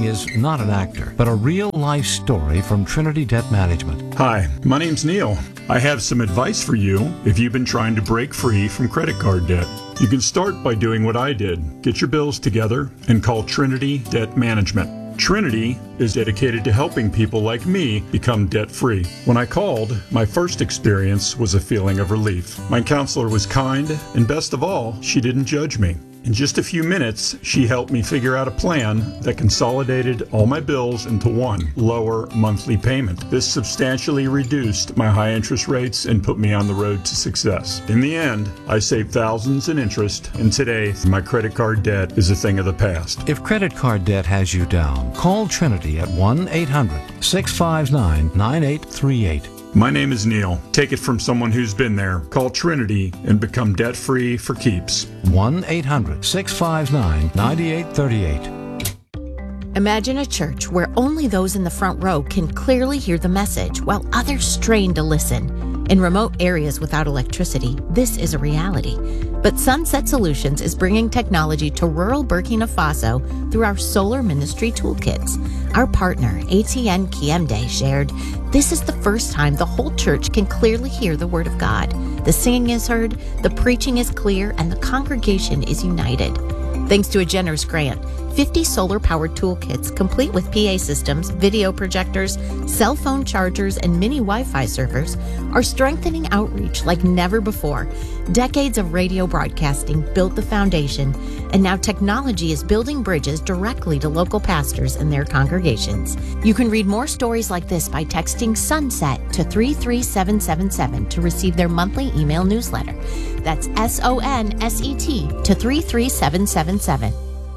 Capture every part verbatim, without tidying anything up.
is not an actor, but a real-life story from Trinity Debt Management. Hi, my name's Neil. I have some advice for you if you've been trying to break free from credit card debt. You can start by doing what I did. Get your bills together and call Trinity Debt Management. Trinity is dedicated to helping people like me become debt-free. When I called, my first experience was a feeling of relief. My counselor was kind, and best of all, she didn't judge me. In just a few minutes, she helped me figure out a plan that consolidated all my bills into one lower monthly payment. This substantially reduced my high interest rates and put me on the road to success. In the end, I saved thousands in interest, and today, my credit card debt is a thing of the past. If credit card debt has you down, call Trinity at one eight hundred, six five nine, nine eight three eight. My name is Neil. Take it from someone who's been there. Call Trinity and become debt-free for keeps. one eight hundred, six five nine, nine eight three eight. Imagine a church where only those in the front row can clearly hear the message while others strain to listen. In remote areas without electricity, this is a reality. But Sunset Solutions is bringing technology to rural Burkina Faso through our Solar Ministry Toolkits. Our partner, A T N Kiemde, shared, "This is the first time the whole church can clearly hear the Word of God. The singing is heard, the preaching is clear, and the congregation is united." Thanks to a generous grant, fifty solar-powered toolkits complete with P A systems, video projectors, cell phone chargers, and mini Wi-Fi servers are strengthening outreach like never before. Decades of radio broadcasting built the foundation, and now technology is building bridges directly to local pastors and their congregations. You can read more stories like this by texting SUNSET to three three seven seven seven to receive their monthly email newsletter. That's S O N S E T to three three seven seven seven.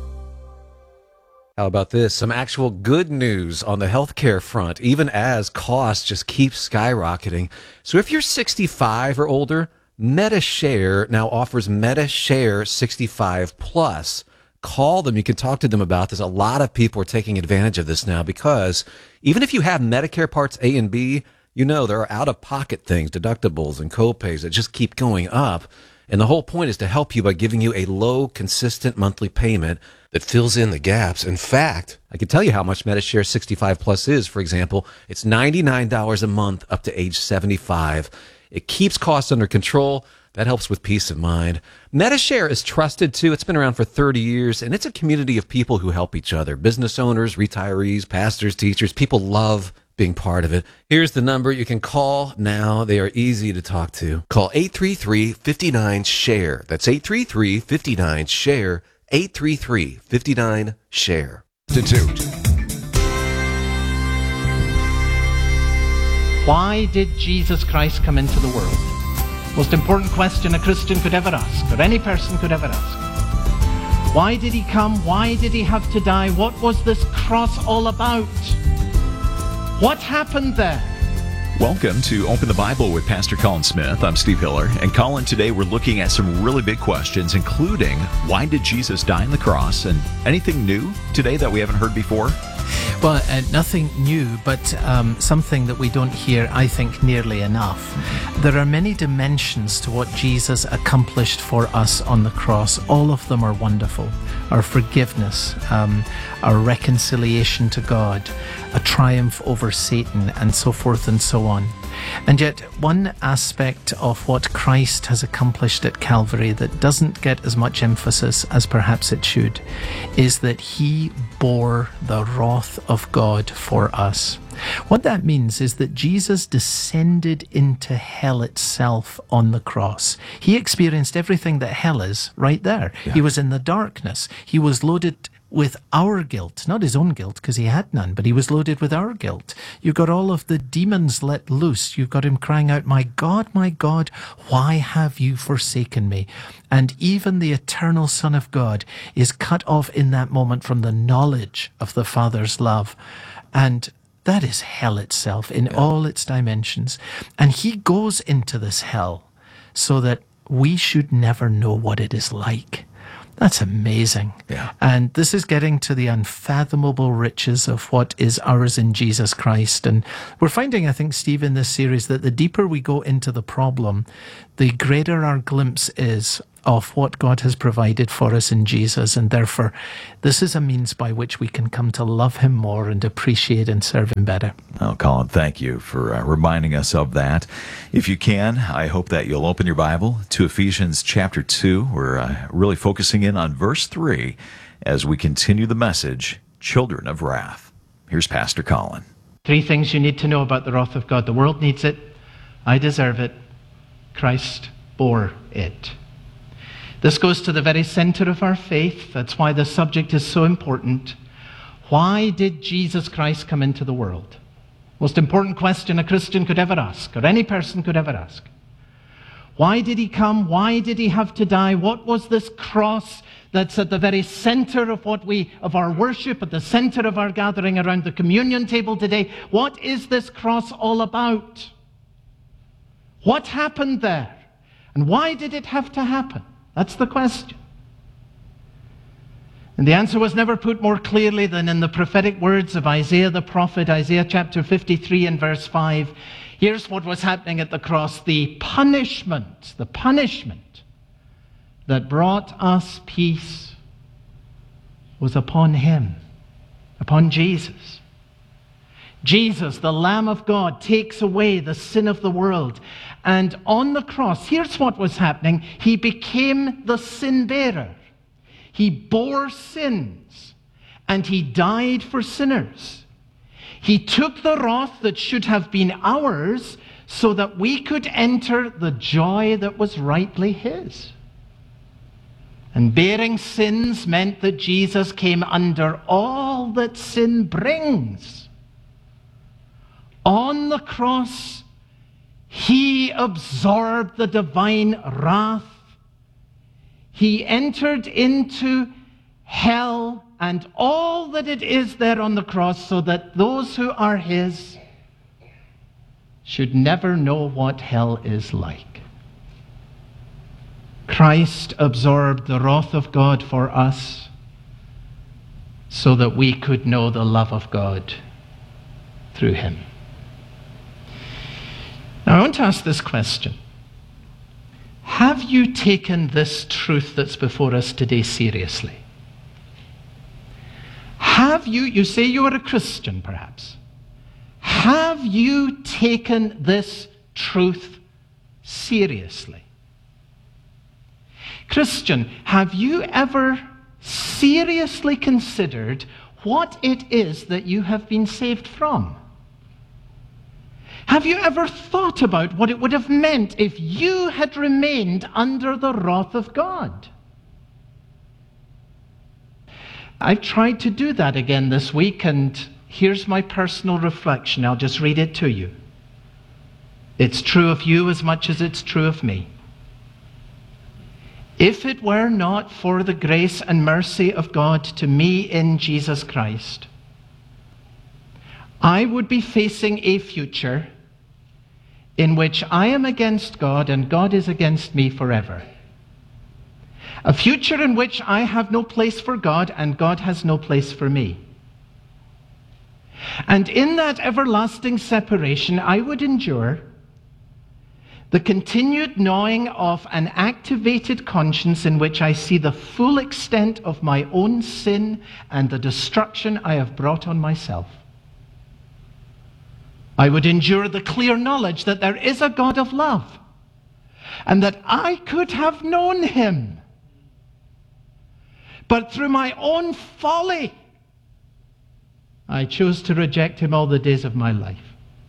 How about this? Some actual good news on the healthcare front, even as costs just keep skyrocketing. So if you're sixty-five or older, MediShare now offers MediShare sixty-five plus. Call them. You can talk to them about this. A lot of people are taking advantage of this now because even if you have Medicare Parts A and B, you know there are out-of-pocket things, deductibles and co-pays that just keep going up. And the whole point is to help you by giving you a low, consistent monthly payment that fills in the gaps. In fact, I can tell you how much MediShare sixty-five plus is. For example, it's ninety-nine dollars a month up to age seventy-five. It keeps costs under control. That helps with peace of mind. MediShare is trusted, too. It's been around for thirty years, and it's a community of people who help each other. Business owners, retirees, pastors, teachers. People love being part of it. Here's the number you can call now. They are easy to talk to. Call eight three three, five nine, SHARE. That's eight three three, five nine, SHARE. eight three three, five nine, SHARE. Institute. Why did Jesus Christ come into the world? Most important question a Christian could ever ask, or any person could ever ask. Why did he come? Why did he have to die? What was this cross all about? What happened there? Welcome to Open the Bible with Pastor Colin Smith. I'm Steve Hiller. And Colin, today we're looking at some really big questions, including why did Jesus die on the cross? And anything new today that we haven't heard before? Well, uh, nothing new, but um, something that we don't hear, I think, nearly enough. There are many dimensions to what Jesus accomplished for us on the cross. All of them are wonderful. Our forgiveness, um, our reconciliation to God, a triumph over Satan, and so forth and so on. And yet, one aspect of what Christ has accomplished at Calvary that doesn't get as much emphasis as perhaps it should is that he bore the wrath of God for us. What that means is that Jesus descended into hell itself on the cross. He experienced everything that hell is right there. Yeah. He was in the darkness. He was loaded with our guilt, not his own guilt, because he had none, but he was loaded with our guilt. You've got all of the demons let loose. You've got him crying out, "My God, my God, why have you forsaken me?" And even the eternal Son of God is cut off in that moment from the knowledge of the Father's love. And that is hell itself in yeah. all its dimensions. And he goes into this hell so that we should never know what it is like. That's amazing. Yeah. And this is getting to the unfathomable riches of what is ours in Jesus Christ. And we're finding, I think, Steve, in this series, that the deeper we go into the problem, the greater our glimpse is of what God has provided for us in Jesus, and therefore this is a means by which we can come to love him more and appreciate and serve him better. Oh, Colin, thank you for uh, reminding us of that. If you can, I hope that you'll open your Bible to Ephesians chapter two. We're uh, really focusing in on verse three as we continue the message, Children of Wrath. Here's Pastor Colin. Three things you need to know about the wrath of God. The world needs it. I deserve it. Christ bore it. This goes to the very center of our faith. That's why the subject is so important. Why did Jesus Christ come into the world? Most important question a Christian could ever ask, or any person could ever ask. Why did he come? Why did he have to die? What was this cross that's at the very center of what we, of our worship, at the center of our gathering around the communion table today? What is this cross all about? What happened there? And why did it have to happen? That's the question. And the answer was never put more clearly than in the prophetic words of Isaiah the prophet, Isaiah chapter fifty-three and verse five. Here's what was happening at the cross. The punishment, the punishment that brought us peace was upon him, upon Jesus. Jesus, the Lamb of God, takes away the sin of the world. And on the cross, here's what was happening. He became the sin bearer. He bore sins, and he died for sinners. He took the wrath that should have been ours so that we could enter the joy that was rightly his. And bearing sins meant that Jesus came under all that sin brings. On the cross, he absorbed the divine wrath. He entered into hell and all that it is there on the cross so that those who are his should never know what hell is like. Christ absorbed the wrath of God for us so that we could know the love of God through him. Now, I want to ask this question. Have you taken this truth that's before us today seriously? Have you, you say you are a Christian perhaps, have you taken this truth seriously? Christian, have you ever seriously considered what it is that you have been saved from? Have you ever thought about what it would have meant if you had remained under the wrath of God? I've tried to do that again this week, and here's my personal reflection. I'll just read it to you. It's true of you as much as it's true of me. If it were not for the grace and mercy of God to me in Jesus Christ, I would be facing a future in which I am against God and God is against me forever. A future in which I have no place for God and God has no place for me. And in that everlasting separation, I would endure the continued gnawing of an activated conscience in which I see the full extent of my own sin and the destruction I have brought on myself. I would endure the clear knowledge that there is a God of love and that I could have known him. But through my own folly, I chose to reject him all the days of my life.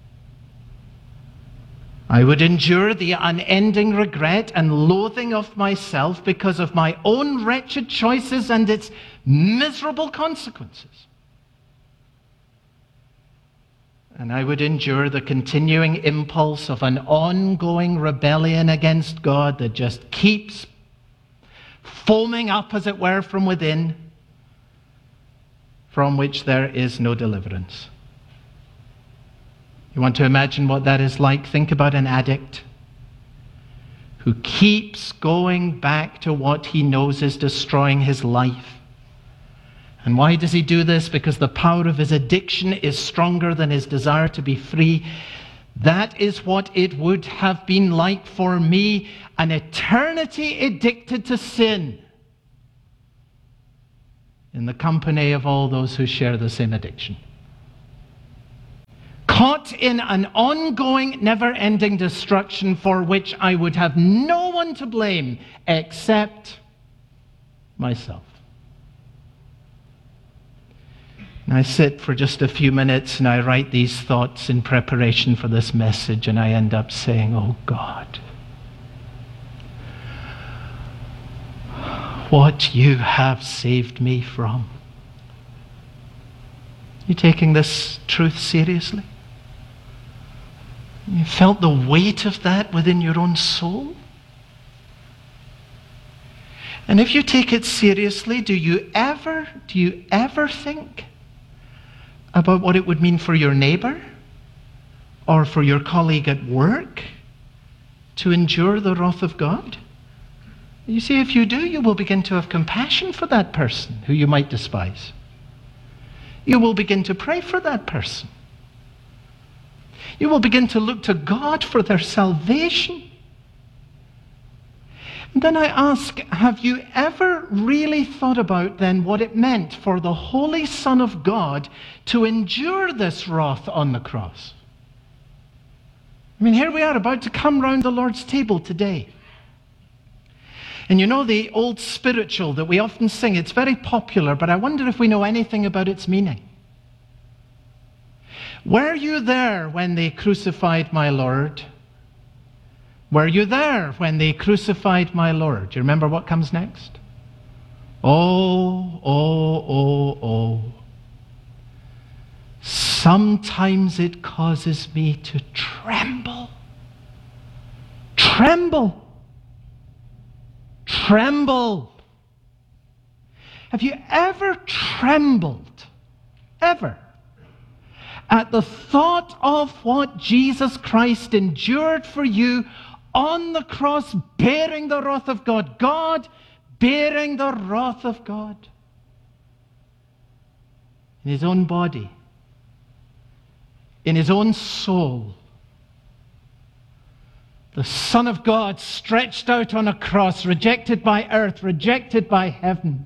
I would endure the unending regret and loathing of myself because of my own wretched choices and its miserable consequences. And I would endure the continuing impulse of an ongoing rebellion against God that just keeps foaming up, as it were, from within, from which there is no deliverance. You want to imagine what that is like? Think about an addict who keeps going back to what he knows is destroying his life. And why does he do this? Because the power of his addiction is stronger than his desire to be free. That is what it would have been like for me, an eternity addicted to sin, in the company of all those who share the same addiction. Caught in an ongoing, never-ending destruction for which I would have no one to blame except myself. And I sit for just a few minutes and I write these thoughts in preparation for this message, and I end up saying, oh God, what you have saved me from. You taking this truth seriously? You felt the weight of that within your own soul? And if you take it seriously, do you ever, do you ever think about what it would mean for your neighbor or for your colleague at work to endure the wrath of God? You see, if you do, you will begin to have compassion for that person who you might despise. You will begin to pray for that person. You will begin to look to God for their salvation. And then I ask, have you ever really thought about then what it meant for the Holy Son of God to endure this wrath on the cross? I mean, here we are about to come round the Lord's table today. And you know the old spiritual that we often sing, it's very popular, but I wonder if we know anything about its meaning. Were you there when they crucified my Lord? Were you there when they crucified my Lord? Do you remember what comes next? Oh, oh, oh, oh. Sometimes it causes me to tremble. Tremble. Tremble. Have you ever trembled? Ever? At the thought of what Jesus Christ endured for you on the cross, bearing the wrath of God. God bearing the wrath of God in his own body, in his own soul. The Son of God stretched out on a cross, rejected by earth, rejected by heaven,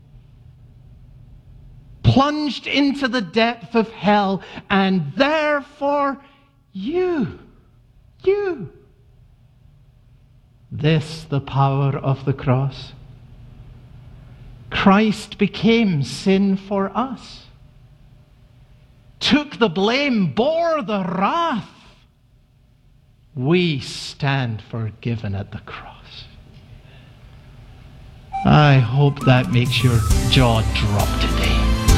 plunged into the depth of hell, and therefore you, you. This, the power of the cross. Christ became sin for us, took the blame, bore the wrath. We stand forgiven at the cross. I hope that makes your jaw drop today.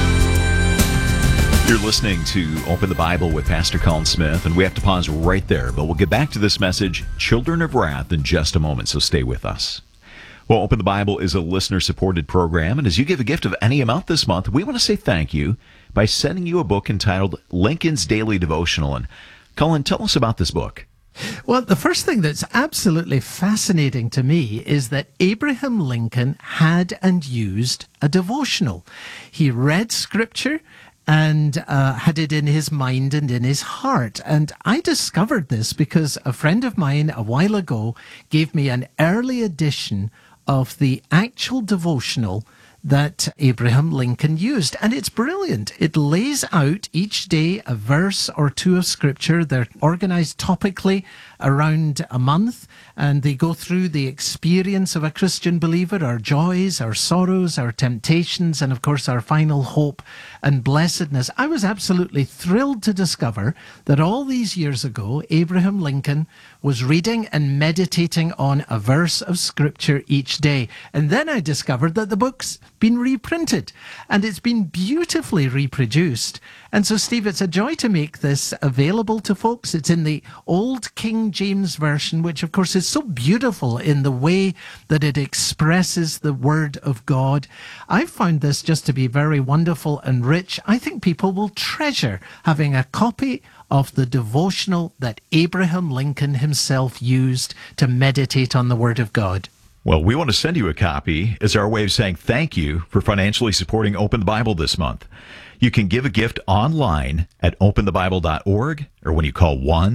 You're listening to Open the Bible with Pastor Colin Smith, and we have to pause right there, but we'll get back to this message, Children of Wrath, in just a moment, so stay with us. Well, Open the Bible is a listener-supported program, and as you give a gift of any amount this month, we want to say thank you by sending you a book entitled Lincoln's Daily Devotional. And Colin, tell us about this book. Well, the first thing that's absolutely fascinating to me is that Abraham Lincoln had and used a devotional. He read Scripture and uh, had it in his mind and in his heart. And I discovered this because a friend of mine a while ago gave me an early edition of the actual devotional that Abraham Lincoln used. And it's brilliant. It lays out each day a verse or two of Scripture. They're organized topically around a month, and they go through the experience of a Christian believer, our joys, our sorrows, our temptations, and of course our final hope and blessedness. I was absolutely thrilled to discover that all these years ago, Abraham Lincoln was reading and meditating on a verse of Scripture each day. And then I discovered that the book's been reprinted, and it's been beautifully reproduced. And so, Steve, it's a joy to make this available to folks. It's in the Old King James Version, which of course is so beautiful in the way that it expresses the Word of God. I've found this just to be very wonderful and rich. I think people will treasure having a copy of the devotional that Abraham Lincoln himself used to meditate on the Word of God. Well, we want to send you a copy as our way of saying thank you for financially supporting Open the Bible this month. You can give a gift online at open the bible dot org or when you call one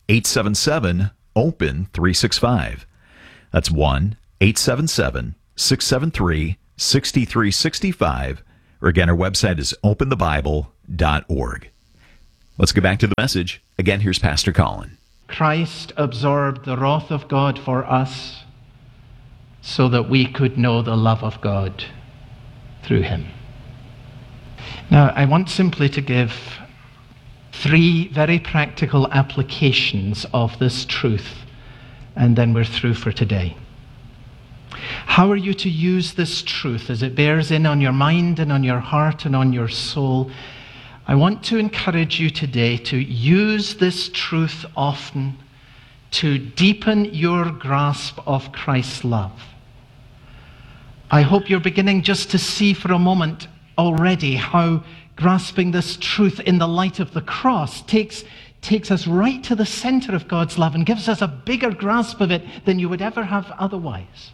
eight seven seven, open three six five. That's one eight seven seven, six seven three, six three six five. Or again, our website is open the bible dot org. Let's get back to the message. Again, here's Pastor Colin. Christ absorbed the wrath of God for us so that we could know the love of God through him. Now, I want simply to give three very practical applications of this truth, and then we're through for today. How are you to use this truth as it bears in on your mind and on your heart and on your soul? I want to encourage you today to use this truth often to deepen your grasp of Christ's love. I hope you're beginning just to see for a moment already how grasping this truth in the light of the cross takes, takes us right to the center of God's love and gives us a bigger grasp of it than you would ever have otherwise.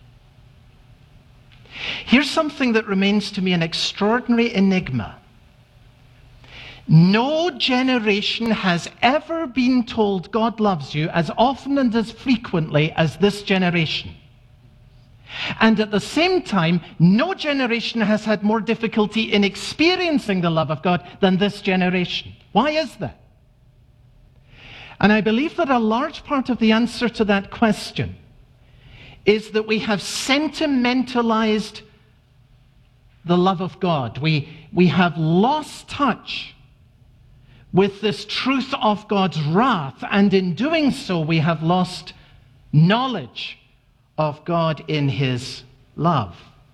Here's something that remains to me an extraordinary enigma. No generation has ever been told God loves you as often and as frequently as this generation. And at the same time, no generation has had more difficulty in experiencing the love of God than this generation. Why is that? And I believe that a large part of the answer to that question is that we have sentimentalized the love of God. We, we have lost touch with this truth of God's wrath, and in doing so, we have lost knowledge of God in his love.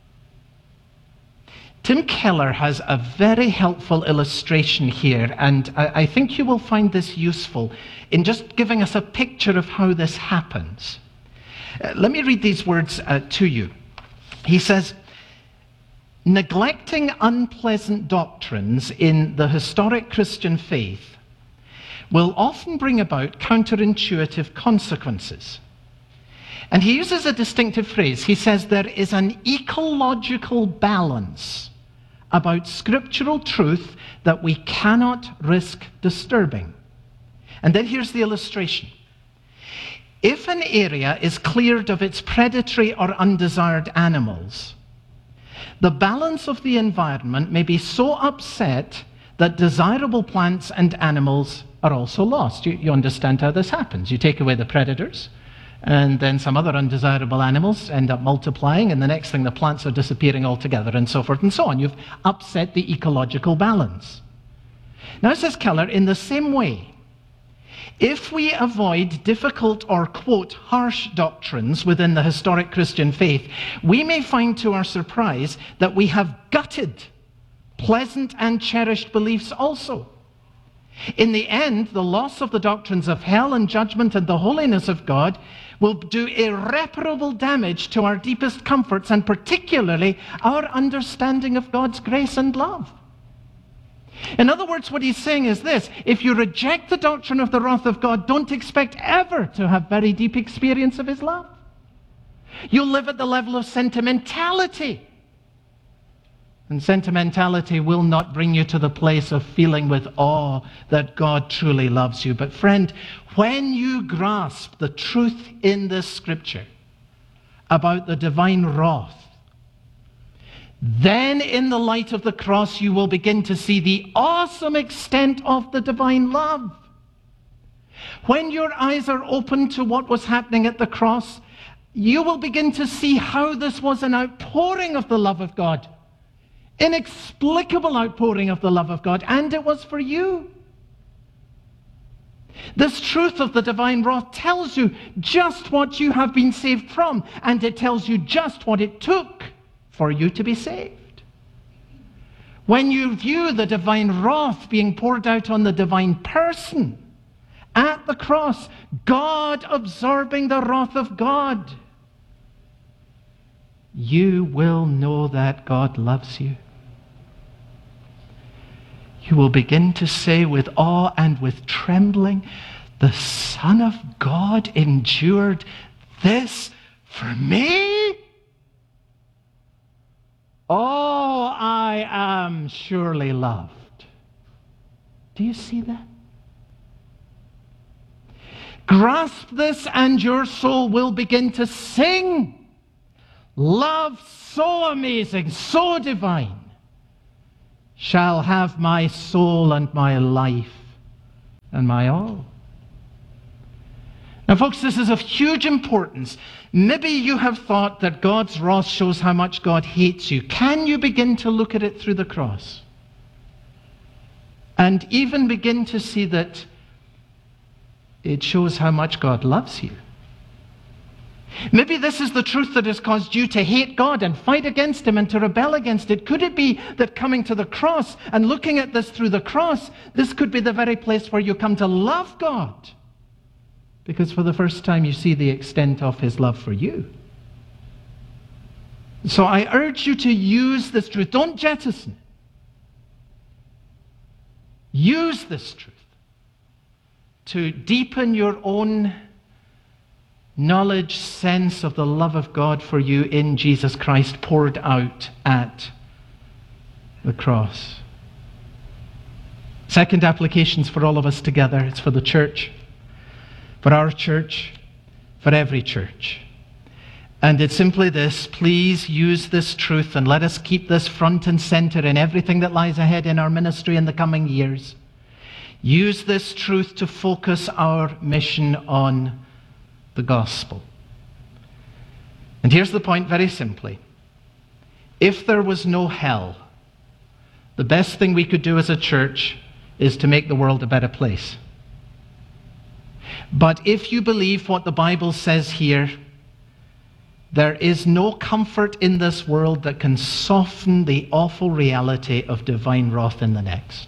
Tim Keller has a very helpful illustration here, and I, I think you will find this useful in just giving us a picture of how this happens. Uh, let me read these words uh, to you. He says, neglecting unpleasant doctrines in the historic Christian faith will often bring about counterintuitive consequences. And he uses a distinctive phrase. He says there is an ecological balance about scriptural truth that we cannot risk disturbing. And then here's the illustration. If an area is cleared of its predatory or undesired animals, the balance of the environment may be so upset that desirable plants and animals are also lost. You, you understand how this happens. You take away the predators, and then some other undesirable animals end up multiplying, and the next thing, the plants are disappearing altogether, and so forth and so on. You've upset the ecological balance. Now, says Keller, in the same way, if we avoid difficult or, quote, harsh doctrines within the historic Christian faith, we may find to our surprise that we have gutted pleasant and cherished beliefs also. In the end, the loss of the doctrines of hell and judgment and the holiness of God will do irreparable damage to our deepest comforts, and particularly our understanding of God's grace and love. In other words, what he's saying is this: if you reject the doctrine of the wrath of God, don't expect ever to have very deep experience of his love. You'll live at the level of sentimentality. And sentimentality will not bring you to the place of feeling with awe that God truly loves you. But friend, when you grasp the truth in this scripture about the divine wrath, then in the light of the cross you will begin to see the awesome extent of the divine love. When your eyes are open to what was happening at the cross, you will begin to see how this was an outpouring of the love of God. Inexplicable outpouring of the love of God, and it was for you. This truth of the divine wrath tells you just what you have been saved from, and it tells you just what it took for you to be saved. When you view the divine wrath being poured out on the divine person at the cross, God absorbing the wrath of God, you will know that God loves you. You will begin to say with awe and with trembling, the Son of God endured this for me? Oh, I am surely loved. Do you see that? Grasp this and your soul will begin to sing. Love so amazing, so divine, shall have my soul and my life and my all. Now, folks, this is of huge importance. Maybe you have thought that God's wrath shows how much God hates you. Can you begin to look at it through the cross? And even begin to see that it shows how much God loves you. Maybe this is the truth that has caused you to hate God and fight against Him and to rebel against it. Could it be that coming to the cross and looking at this through the cross, this could be the very place where you come to love God? Because for the first time you see the extent of His love for you. So I urge you to use this truth. Don't jettison it. Use this truth to deepen your own knowledge, sense of the love of God for you in Jesus Christ poured out at the cross. Second applications for all of us together. It's for the church, for our church, for every church. And it's simply this: please use this truth and let us keep this front and center in everything that lies ahead in our ministry in the coming years. Use this truth to focus our mission on the gospel. And here's the point very simply. If there was no hell, the best thing we could do as a church is to make the world a better place. But if you believe what the Bible says here, there is no comfort in this world that can soften the awful reality of divine wrath in the next.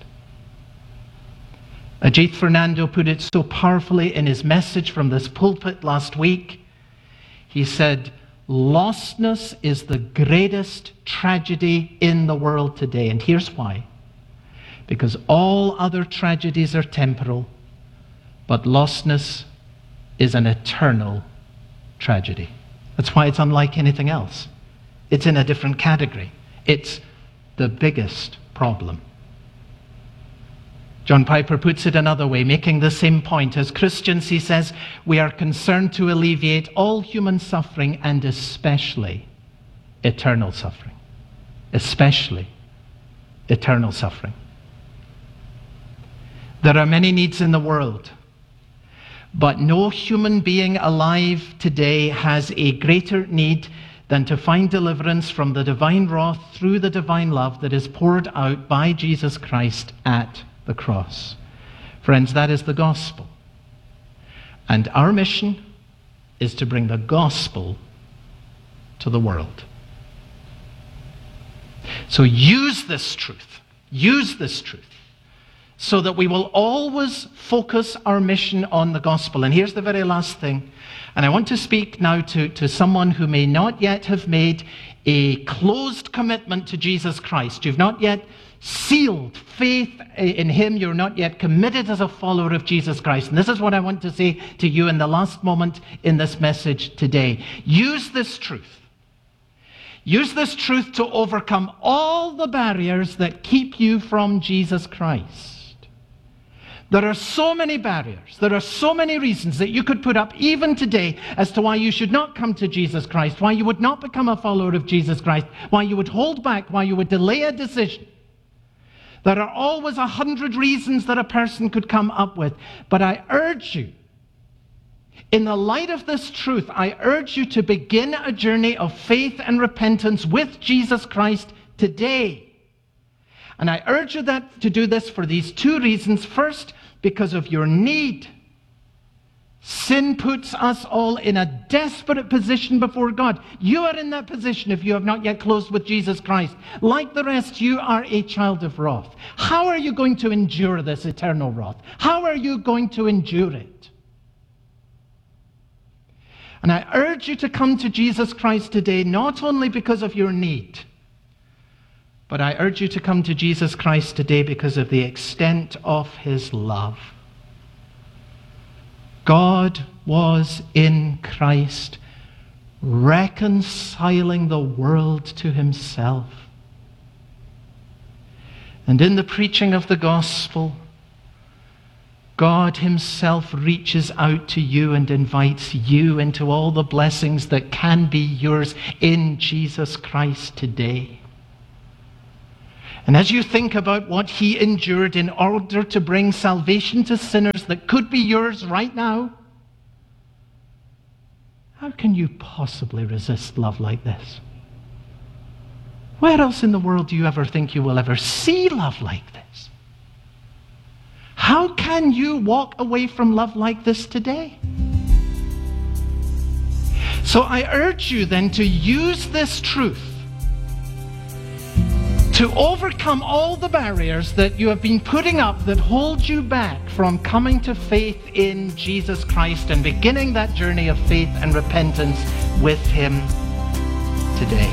Ajit Fernando put it so powerfully in his message from this pulpit last week. He said, lostness is the greatest tragedy in the world today. And here's why. Because all other tragedies are temporal, but lostness is an eternal tragedy. That's why it's unlike anything else. It's in a different category. It's the biggest problem. John Piper puts it another way, making the same point. As Christians, he says, we are concerned to alleviate all human suffering and especially eternal suffering. Especially eternal suffering. There are many needs in the world, but no human being alive today has a greater need than to find deliverance from the divine wrath through the divine love that is poured out by Jesus Christ at the cross. Friends, that is the gospel. And our mission is to bring the gospel to the world. So use this truth. Use this truth so that we will always focus our mission on the gospel. And here's the very last thing. And I want to speak now to, to someone who may not yet have made a closed commitment to Jesus Christ. You've not yet sealed faith in Him. You're not yet committed as a follower of Jesus Christ. And this is what I want to say to you in the last moment in this message today. Use this truth. Use this truth to overcome all the barriers that keep you from Jesus Christ. There are so many barriers. There are so many reasons that you could put up even today as to why you should not come to Jesus Christ, why you would not become a follower of Jesus Christ, why you would hold back, why you would delay a decision. There are always a hundred reasons that a person could come up with. But I urge you, in the light of this truth, I urge you to begin a journey of faith and repentance with Jesus Christ today. And I urge you that to do this for these two reasons. First, because of your need. Sin puts us all in a desperate position before God. You are in that position if you have not yet closed with Jesus Christ. Like the rest, you are a child of wrath. How are you going to endure this eternal wrath? How are you going to endure it? And I urge you to come to Jesus Christ today, not only because of your need, but I urge you to come to Jesus Christ today because of the extent of His love. God was in Christ reconciling the world to Himself. And in the preaching of the gospel, God himself reaches out to you and invites you into all the blessings that can be yours in Jesus Christ today. And as you think about what he endured in order to bring salvation to sinners that could be yours right now, how can you possibly resist love like this? Where else in the world do you ever think you will ever see love like this? How can you walk away from love like this today? So I urge you then to use this truth to overcome all the barriers that you have been putting up that hold you back from coming to faith in Jesus Christ and beginning that journey of faith and repentance with him today.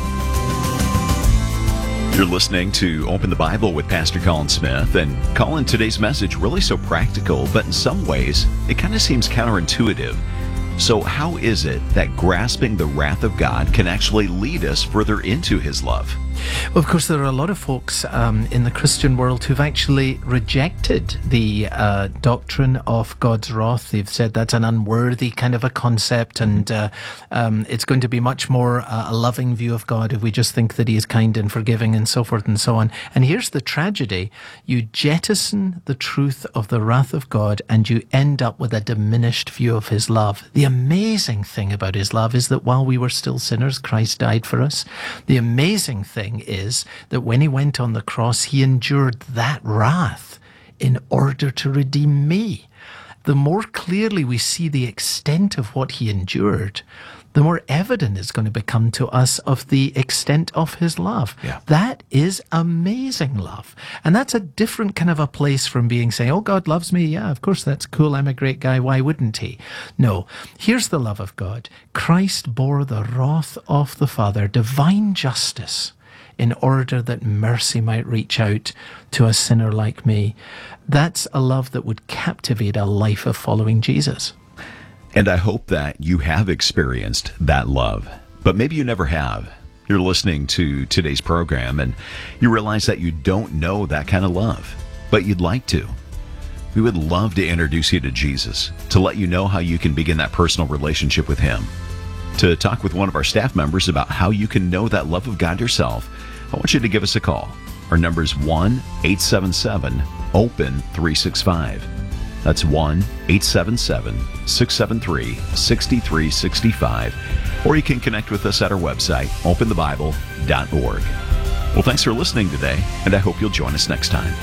You're listening to Open the Bible with Pastor Colin Smith. And Colin, today's message really so practical, but in some ways, it kind of seems counterintuitive. So how is it that grasping the wrath of God can actually lead us further into his love? Well, of course, there are a lot of folks um, in the Christian world who've actually rejected the uh, doctrine of God's wrath. They've said that's an unworthy kind of a concept, and uh, um, it's going to be much more uh, a loving view of God if we just think that he is kind and forgiving and so forth and so on. And here's the tragedy. You jettison the truth of the wrath of God and you end up with a diminished view of his love. The amazing thing about his love is that while we were still sinners, Christ died for us. The amazing thing is that when he went on the cross, he endured that wrath in order to redeem me. The more clearly we see the extent of what he endured, the more evident it's going to become to us of the extent of his love. Yeah. That is amazing love. And that's a different kind of a place from being saying, oh, God loves me. Yeah, of course, that's cool. I'm a great guy. Why wouldn't he? No, here's the love of God. Christ bore the wrath of the Father, divine justice, in order that mercy might reach out to a sinner like me. That's a love that would captivate a life of following Jesus. And I hope that you have experienced that love, but maybe you never have. You're listening to today's program and you realize that you don't know that kind of love, but you'd like to. We would love to introduce you to Jesus, to let you know how you can begin that personal relationship with him. To talk with one of our staff members about how you can know that love of God yourself, I want you to give us a call. Our number is one eight seven seven open three six five. That's one eight seven seven six seven three six three six five. Or you can connect with us at our website, open the bible dot org. Well, thanks for listening today, and I hope you'll join us next time.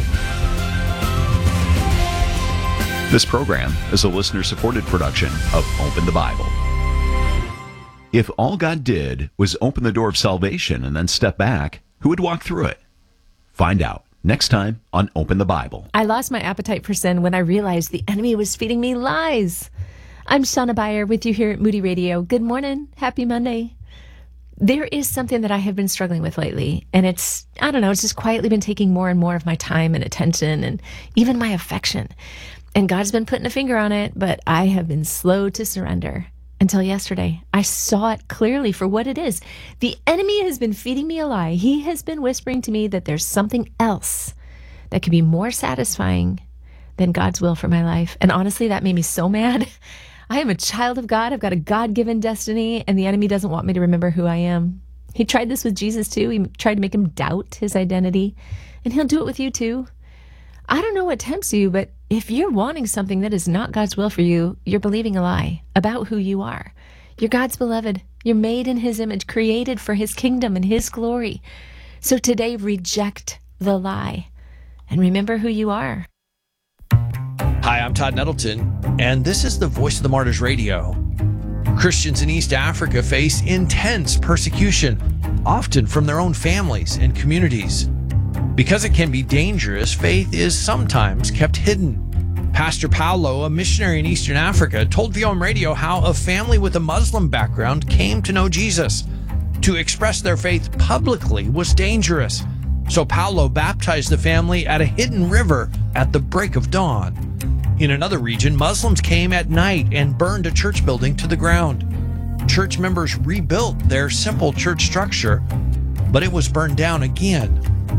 This program is a listener-supported production of Open the Bible. If all God did was open the door of salvation and then step back, who would walk through it? Find out next time on Open the Bible. I lost my appetite for sin when I realized the enemy was feeding me lies. I'm Shauna Beyer with you here at Moody Radio. Good morning. Happy Monday. There is something that I have been struggling with lately, and it's, I don't know, it's just quietly been taking more and more of my time and attention and even my affection. And God's been putting a finger on it, but I have been slow to surrender. Until yesterday, I saw it clearly for what it is. The enemy has been feeding me a lie. He has been whispering to me that there's something else that could be more satisfying than God's will for my life. And honestly, that made me so mad. I am a child of God. I've got a God-given destiny, and the enemy doesn't want me to remember who I am. He tried this with Jesus too. He tried to make him doubt his identity, and he'll do it with you too. I don't know what tempts you, but if you're wanting something that is not God's will for you, you're believing a lie about who you are. You're God's beloved. You're made in his image, created for his kingdom and his glory. So today, reject the lie and remember who you are. Hi, I'm Todd Nettleton, and this is the Voice of the Martyrs Radio. Christians in East Africa face intense persecution, often from their own families and communities. Because it can be dangerous, faith is sometimes kept hidden. Pastor Paulo, a missionary in Eastern Africa, told V O M Radio how a family with a Muslim background came to know Jesus. To express their faith publicly was dangerous, so Paulo baptized the family at a hidden river at the break of dawn. In another region, Muslims came at night and burned a church building to the ground. Church members rebuilt their simple church structure, but it was burned down again.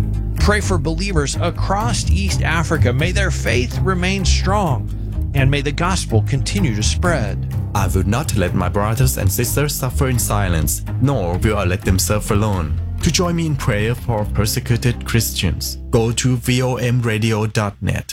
pray for believers across East Africa. May their faith remain strong, and may the gospel continue to spread. I will not let my brothers and sisters suffer in silence, nor will I let them suffer alone. To join me in prayer for persecuted Christians, go to V O M radio dot net.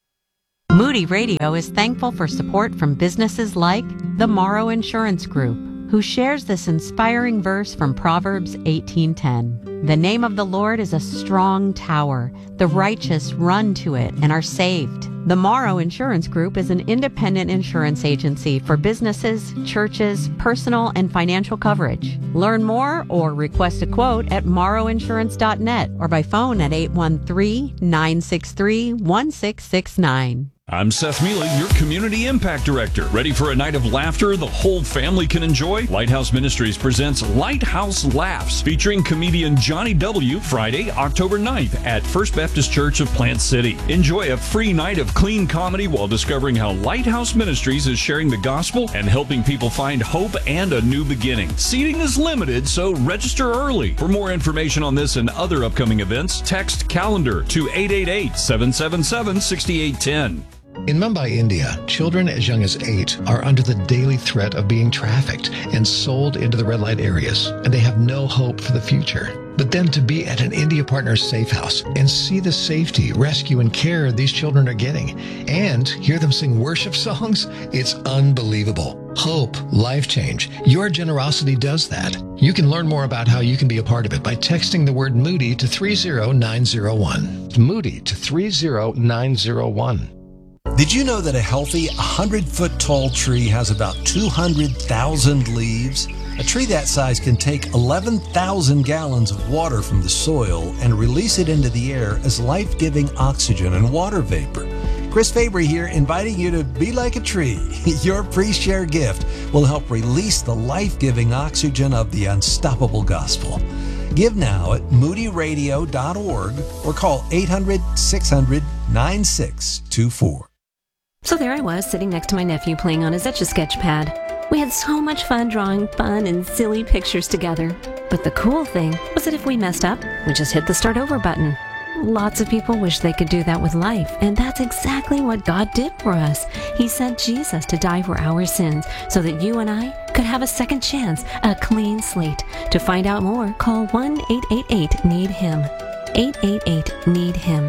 Moody Radio is thankful for support from businesses like the Morrow Insurance Group, who shares this inspiring verse from Proverbs eighteen ten. The name of the Lord is a strong tower. The righteous run to it and are saved. The Morrow Insurance Group is an independent insurance agency for businesses, churches, personal and financial coverage. Learn more or request a quote at morrow insurance dot net or by phone at eight one three, nine six three, one six six nine. I'm Seth Mealy, your Community Impact Director. Ready for a night of laughter the whole family can enjoy? Lighthouse Ministries presents Lighthouse Laughs, featuring comedian Johnny W. Friday, October ninth at First Baptist Church of Plant City. Enjoy a free night of clean comedy while discovering how Lighthouse Ministries is sharing the gospel and helping people find hope and a new beginning. Seating is limited, so register early. For more information on this and other upcoming events, text calendar to eight eight eight, seven seven seven, six eight one zero. In Mumbai, India, children as young as eight are under the daily threat of being trafficked and sold into the red light areas, and they have no hope for the future. But then to be at an India Partners safe house and see the safety, rescue, and care these children are getting, and hear them sing worship songs, it's unbelievable. Hope, life change. Your generosity does that. You can learn more about how you can be a part of it by texting the word Moody to three zero nine zero one. Moody to three zero nine zero one. Did you know that a healthy one hundred foot tall tree has about two hundred thousand leaves? A tree that size can take eleven thousand gallons of water from the soil and release it into the air as life-giving oxygen and water vapor. Chris Fabry here, inviting you to be like a tree. Your pre-share gift will help release the life-giving oxygen of the unstoppable gospel. Give now at moody radio dot org or call eight hundred, six hundred, nine six two four. So there I was, sitting next to my nephew playing on his Etch-a-Sketch pad. We had so much fun drawing fun and silly pictures together. But the cool thing was that if we messed up, we just hit the start over button. Lots of people wish they could do that with life, and that's exactly what God did for us. He sent Jesus to die for our sins so that you and I could have a second chance, a clean slate. To find out more, call one eight eight eight, need him. eight eight eight, need him.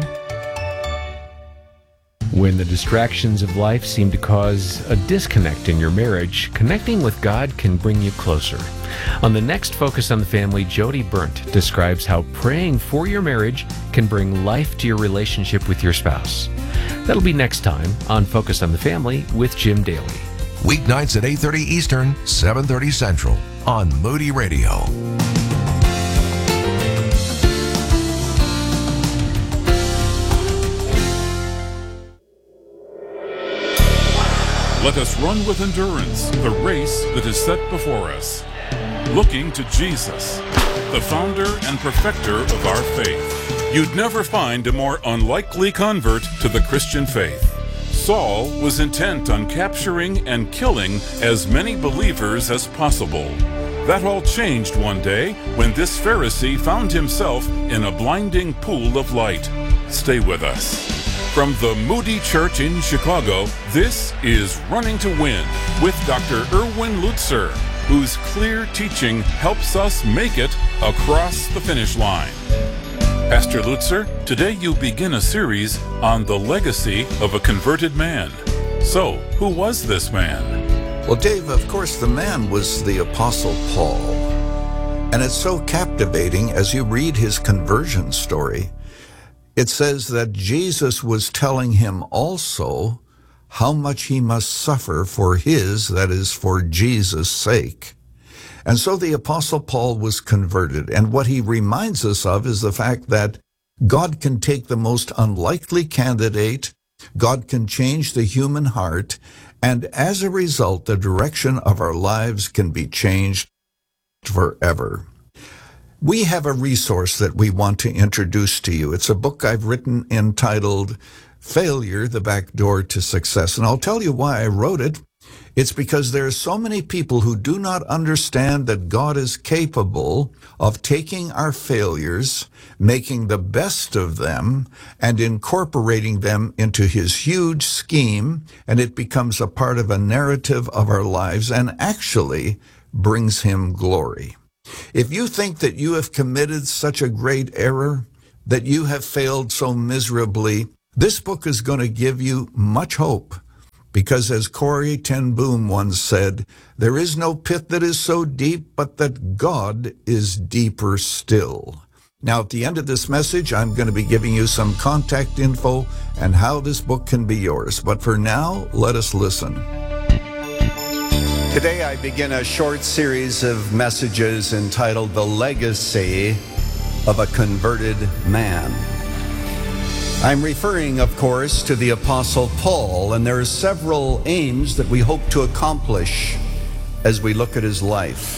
When the distractions of life seem to cause a disconnect in your marriage, connecting with God can bring you closer. On the next Focus on the Family, Jody Burnt describes how praying for your marriage can bring life to your relationship with your spouse. That'll be next time on Focus on the Family with Jim Daly. Weeknights at eight thirty Eastern, seven thirty Central on Moody Radio. Let us run with endurance the race that is set before us, looking to Jesus, the founder and perfecter of our faith. You'd never find a more unlikely convert to the Christian faith. Saul was intent on capturing and killing as many believers as possible. That all changed one day when this Pharisee found himself in a blinding pool of light. Stay with us. From the Moody Church in Chicago, this is Running to Win with Doctor Erwin Lutzer, whose clear teaching helps us make it across the finish line. Pastor Lutzer, today you begin a series on the legacy of a converted man. So, who was this man? Well, Dave, of course, the man was the Apostle Paul. And it's so captivating as you read his conversion story. It says that Jesus was telling him also how much he must suffer for his, that is, for Jesus' sake. And so the Apostle Paul was converted. And what he reminds us of is the fact that God can take the most unlikely candidate, God can change the human heart, and as a result, the direction of our lives can be changed forever. We have a resource that we want to introduce to you. It's a book I've written entitled Failure, the Back Door to Success. And I'll tell you why I wrote it. It's because there are so many people who do not understand that God is capable of taking our failures, making the best of them, and incorporating them into his huge scheme, and it becomes a part of a narrative of our lives and actually brings him glory. If you think that you have committed such a great error, that you have failed so miserably, this book is going to give you much hope. Because as Corrie ten Boom once said, there is no pit that is so deep, but that God is deeper still. Now, at the end of this message, I'm going to be giving you some contact info and how this book can be yours. But for now, let us listen. Today, I begin a short series of messages entitled The Legacy of a Converted Man. I'm referring, of course, to the Apostle Paul, and there are several aims that we hope to accomplish as we look at his life.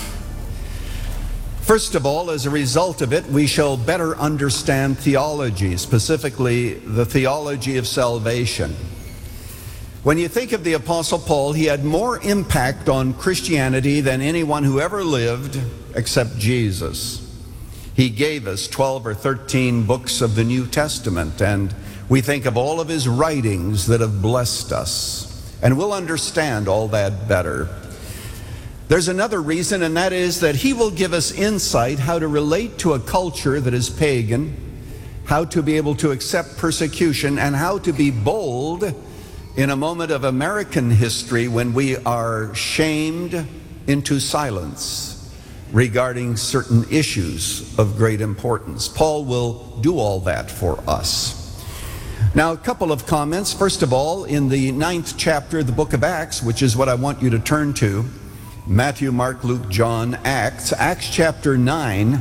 First of all, as a result of it, we shall better understand theology, specifically the theology of salvation. When you think of the Apostle Paul, he had more impact on Christianity than anyone who ever lived except Jesus. He gave us twelve or thirteen books of the New Testament, and we think of all of his writings that have blessed us, and we'll understand all that better. There's another reason, and that is that he will give us insight how to relate to a culture that is pagan, how to be able to accept persecution, and how to be bold in a moment of American history when we are shamed into silence regarding certain issues of great importance. Paul will do all that for us. Now, a couple of comments. First of all, in the ninth chapter of the book of Acts, which is what I want you to turn to, Matthew, Mark, Luke, John, Acts, Acts chapter nine,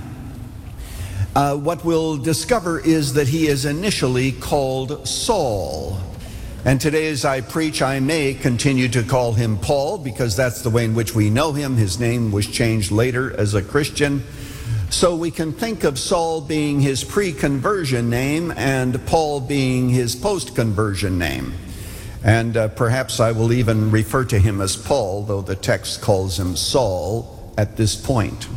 uh, what we'll discover is that he is initially called Saul. And today as I preach, I may continue to call him Paul because that's the way in which we know him. His name was changed later as a Christian. So we can think of Saul being his pre-conversion name and Paul being his post-conversion name. And uh, perhaps I will even refer to him as Paul, though the text calls him Saul at this point.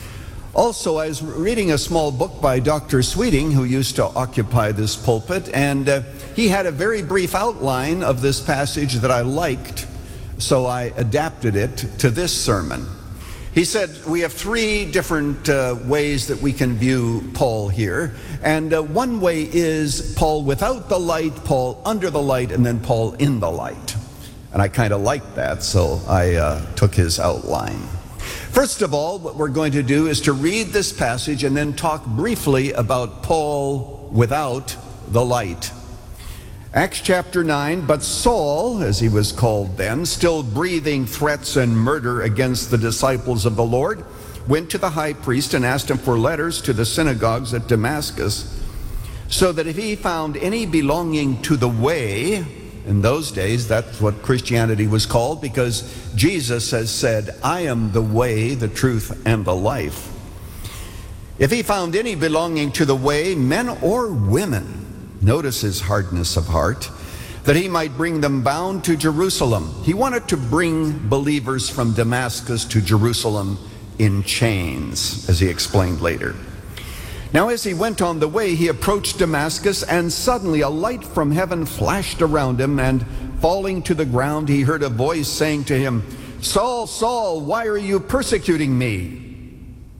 Also, I was reading a small book by Doctor Sweeting, who used to occupy this pulpit, and uh, he had a very brief outline of this passage that I liked, so I adapted it to this sermon. He said we have three different uh, ways that we can view Paul here, and uh, one way is Paul without the light, Paul under the light, and then Paul in the light. And I kind of liked that, so I uh, took his outline. First of all, what we're going to do is to read this passage and then talk briefly about Paul without the light. Acts chapter nine, but Saul, as he was called then, still breathing threats and murder against the disciples of the Lord, went to the high priest and asked him for letters to the synagogues at Damascus, so that if he found any belonging to the way, in those days, that's what Christianity was called, because Jesus has said, I am the way, the truth, and the life. If he found any belonging to the way, men or women, notice his hardness of heart, that he might bring them bound to Jerusalem. He wanted to bring believers from Damascus to Jerusalem in chains, as he explained later. Now, as he went on the way, he approached Damascus, and suddenly a light from heaven flashed around him, and falling to the ground, he heard a voice saying to him, Saul, Saul, why are you persecuting me?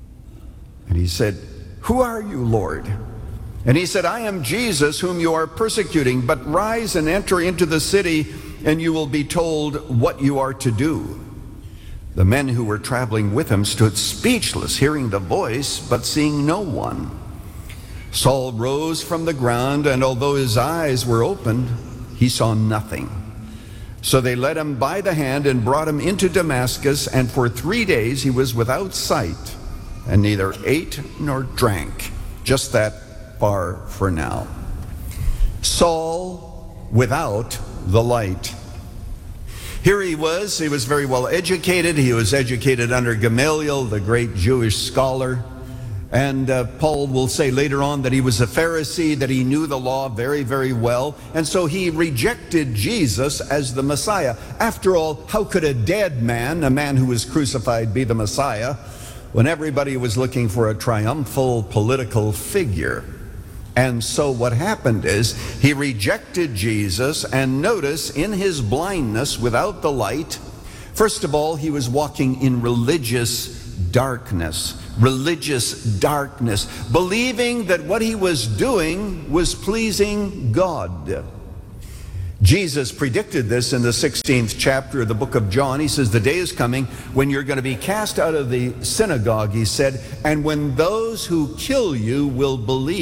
And he said, Who are you, Lord? And he said, I am Jesus, whom you are persecuting, but rise and enter into the city, and you will be told what you are to do. The men who were traveling with him stood speechless, hearing the voice, but seeing no one. Saul rose from the ground, and although his eyes were opened, he saw nothing. So they led him by the hand and brought him into Damascus, and for three days he was without sight, and neither ate nor drank. Just that far for now. Saul without the light. Here he was, he was very well educated. He was educated under Gamaliel, the great Jewish scholar. And uh, Paul will say later on that he was a Pharisee, that he knew the law very, very well. And so he rejected Jesus as the Messiah. After all, how could a dead man, a man who was crucified, be the Messiah when everybody was looking for a triumphal political figure? And so what happened is he rejected Jesus, and notice, in his blindness without the light, first of all, he was walking in religious darkness. Religious darkness, believing that what he was doing was pleasing God. Jesus predicted this in the sixteenth chapter of the book of John. He says, the day is coming when you're going to be cast out of the synagogue, he said, and when those who kill you will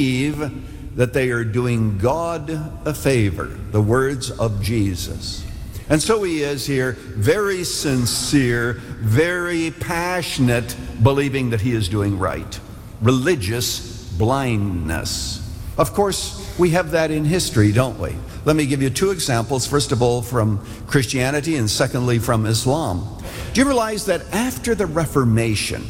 believe that they are doing God a favor. The words of Jesus. And so he is here, very sincere, very passionate, believing that he is doing right. Religious blindness. Of course, we have that in history, don't we? Let me give you two examples. First of all, from Christianity, and secondly, from Islam. Do you realize that after the Reformation,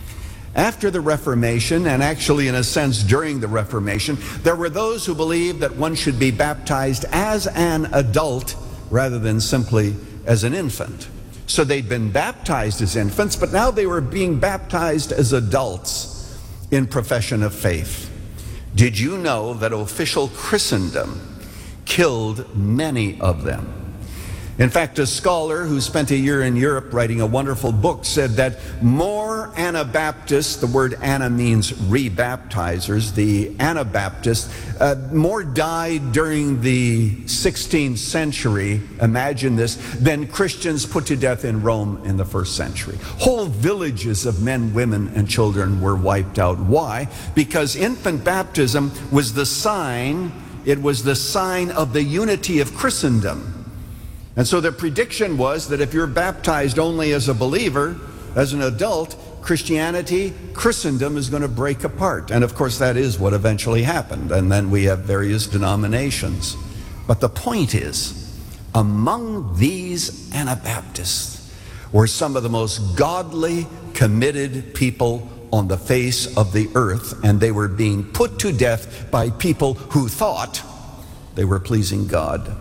after the Reformation, and actually in a sense during the Reformation, there were those who believed that one should be baptized as an adult rather than simply as an infant. So they'd been baptized as infants, but now they were being baptized as adults in profession of faith. Did you know that official Christendom killed many of them? In fact, a scholar who spent a year in Europe writing a wonderful book said that more Anabaptists, the word Ana means rebaptizers, the Anabaptists, uh, more died during the sixteenth century, imagine this, than Christians put to death in Rome in the first century. Whole villages of men, women, and children were wiped out. Why? Because infant baptism was the sign, it was the sign of the unity of Christendom. And so the prediction was that if you're baptized only as a believer, as an adult, Christianity, Christendom is going to break apart. And of course that is what eventually happened. And then we have various denominations. But the point is, among these Anabaptists were some of the most godly, committed people on the face of the earth. And they were being put to death by people who thought they were pleasing God.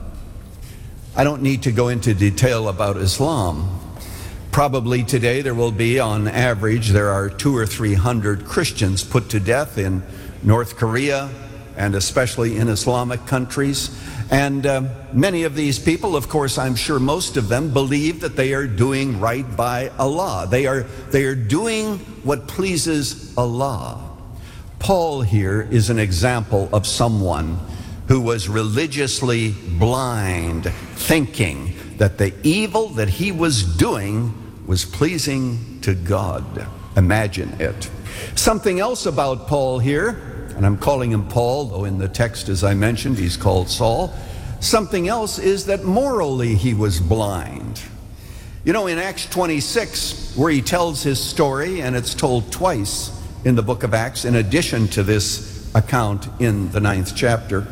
I don't need to go into detail about Islam. Probably today there will be, on average, there are two or three hundred Christians put to death in North Korea and especially in Islamic countries. And uh, many of these people, of course, I'm sure most of them believe that they are doing right by Allah. They are, they are doing what pleases Allah. Paul here is an example of someone who was religiously blind, thinking that the evil that he was doing was pleasing to God. Imagine it. Something else about Paul here, and I'm calling him Paul, though in the text, as I mentioned, he's called Saul. Something else is that morally he was blind. You know, in Acts twenty-six, where he tells his story, and it's told twice in the book of Acts, in addition to this account in the ninth chapter,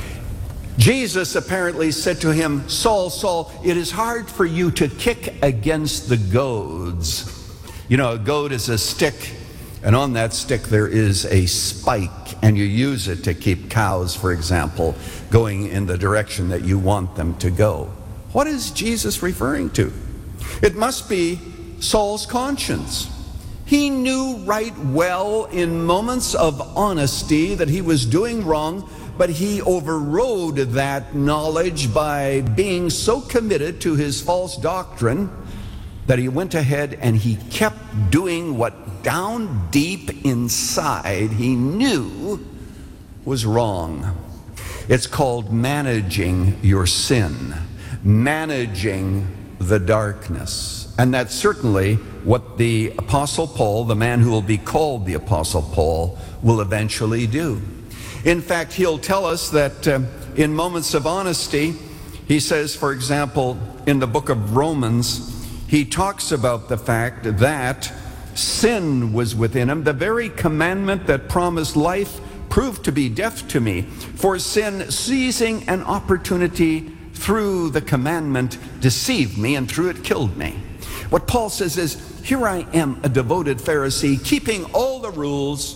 Jesus apparently said to him, Saul, Saul, it is hard for you to kick against the goads. You know, a goad is a stick, and on that stick there is a spike, and you use it to keep cows, for example, going in the direction that you want them to go. What is Jesus referring to? It must be Saul's conscience. He knew right well in moments of honesty that he was doing wrong, but he overrode that knowledge by being so committed to his false doctrine that he went ahead and he kept doing what down deep inside he knew was wrong. It's called managing your sin, managing the darkness. And that's certainly what the Apostle Paul, the man who will be called the Apostle Paul, will eventually do. In fact, he'll tell us that uh, in moments of honesty, he says, for example, in the book of Romans, he talks about the fact that sin was within him. The very commandment that promised life proved to be death to me. For sin, seizing an opportunity through the commandment, deceived me, and through it killed me. What Paul says is, here I am, a devoted Pharisee, keeping all the rules,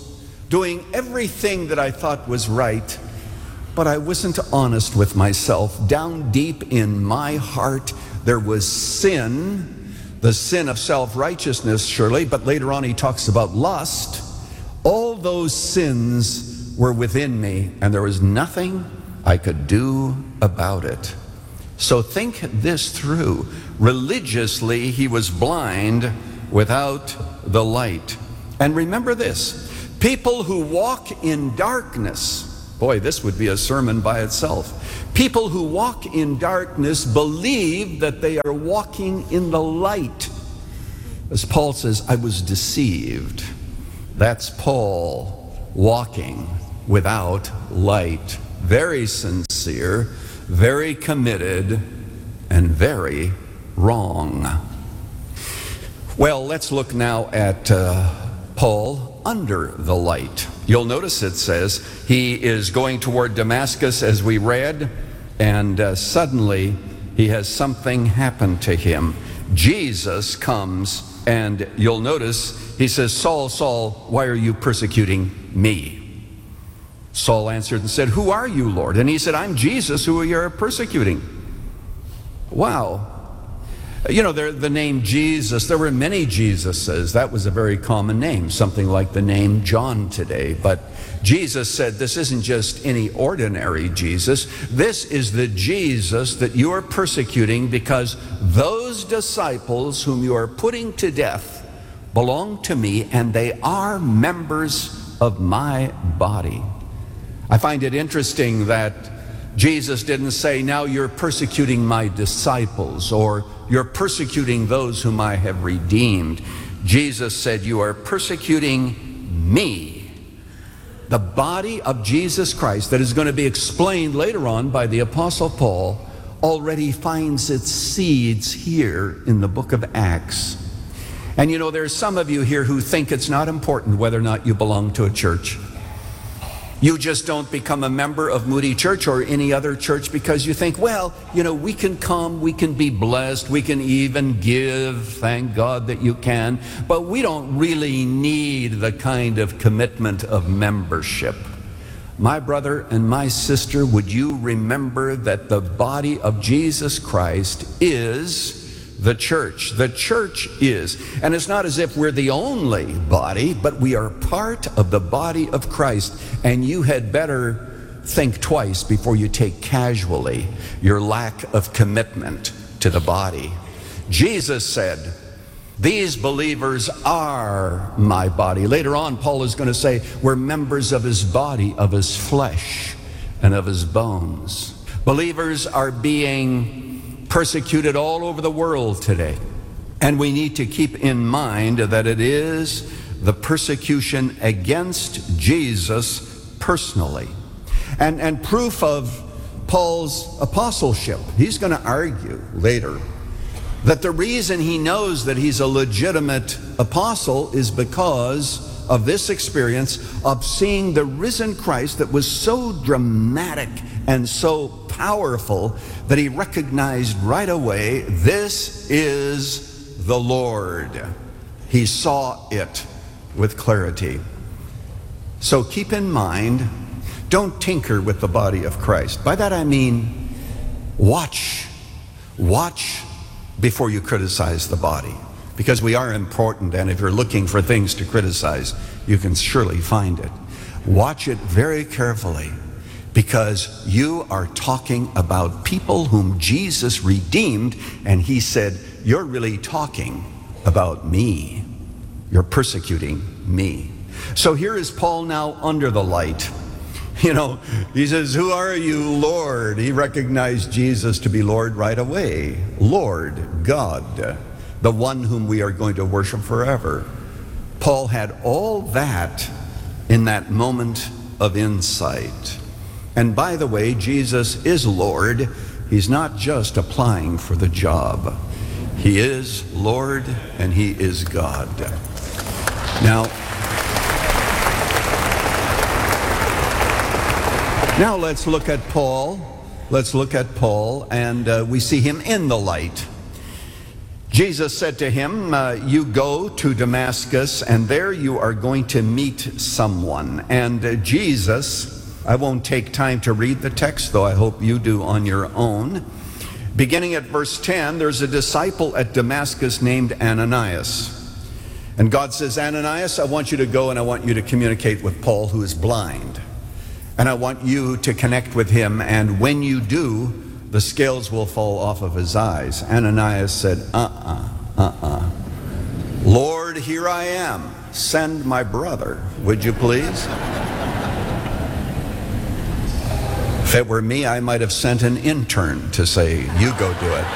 doing everything that I thought was right, but I wasn't honest with myself. Down deep in my heart, there was sin, the sin of self-righteousness, surely, but later on he talks about lust. All those sins were within me, and there was nothing I could do about it. So think this through. Religiously, he was blind without the light. And remember this, people who walk in darkness, boy, this would be a sermon by itself. People who walk in darkness believe that they are walking in the light. As Paul says, I was deceived. That's Paul walking without light. Very sincere, very committed, and very wrong. Well, let's look now at uh, Paul under the light. You'll notice it says he is going toward Damascus, as we read, and uh, suddenly he has something happen to him. Jesus comes, and you'll notice he says, Saul, Saul, why are you persecuting me? Saul answered and said, who are you, Lord? And he said, I'm Jesus, who you're persecuting. Wow. You know, there, the name Jesus, there were many Jesuses. That was a very common name, something like the name John today. But Jesus said, this isn't just any ordinary Jesus. This is the Jesus that you are persecuting, because those disciples whom you are putting to death belong to me, and they are members of my body. I find it interesting that Jesus didn't say, now you're persecuting my disciples, or you're persecuting those whom I have redeemed. Jesus said, you are persecuting me. The body of Jesus Christ, that is going to be explained later on by the Apostle Paul, already finds its seeds here in the book of Acts. And you know, there's some of you here who think it's not important whether or not you belong to a church. You just don't become a member of Moody Church or any other church because you think, well, you know, we can come, we can be blessed, we can even give, thank God that you can, but we don't really need the kind of commitment of membership. My brother and my sister, would you remember that the body of Jesus Christ is the church. The church is, and it's not as if we're the only body, but we are part of the body of Christ, and you had better think twice before you take casually your lack of commitment to the body. Jesus said, these believers are my body. Later on, Paul is going to say, we're members of his body, of his flesh, and of his bones. Believers are being persecuted all over the world today. And we need to keep in mind that it is the persecution against Jesus personally. And, and proof of Paul's apostleship, he's going to argue later that the reason he knows that he's a legitimate apostle is because of this experience of seeing the risen Christ that was so dramatic and so powerful that he recognized right away, this is the Lord. He saw it with clarity. So keep in mind, don't tinker with the body of Christ. By that I mean, watch. Watch before you criticize the body. Because we are important, and if you're looking for things to criticize, you can surely find it. Watch it very carefully, because you are talking about people whom Jesus redeemed, and he said, you're really talking about me. You're persecuting me. So here is Paul now under the light. You know, he says, who are you, Lord? He recognized Jesus to be Lord right away. Lord, God, the one whom we are going to worship forever. Paul had all that in that moment of insight. And by the way, Jesus is Lord. He's not just applying for the job. He is Lord and he is God. Now, now let's look at Paul. Let's look at Paul, and uh, we see him in the light. Jesus said to him, uh, you go to Damascus, and there you are going to meet someone. And uh, Jesus, I won't take time to read the text, though I hope you do on your own. Beginning at verse ten, there's a disciple at Damascus named Ananias. And God says, Ananias, I want you to go and I want you to communicate with Paul, who is blind. And I want you to connect with him, and when you do, the scales will fall off of his eyes. Ananias said, uh-uh, uh-uh. Lord, here I am. Send my brother, would you please? If it were me, I might have sent an intern to say, you go do it.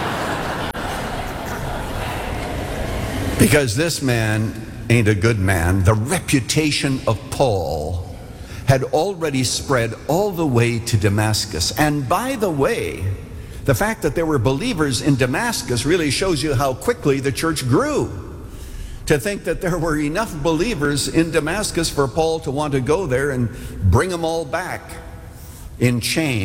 Because this man ain't a good man. The reputation of Paul had already spread all the way to Damascus. And by the way, the fact that there were believers in Damascus really shows you how quickly the church grew. To think that there were enough believers in Damascus for Paul to want to go there and bring them all back in chains.